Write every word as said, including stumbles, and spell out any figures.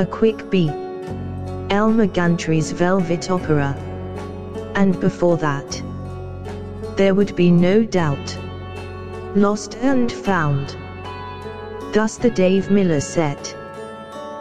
A Quick Bee, Elmer Gantry's Velvet Opera. And before that, There Would Be No Doubt, Lost and Found. Thus the Dave Miller Set.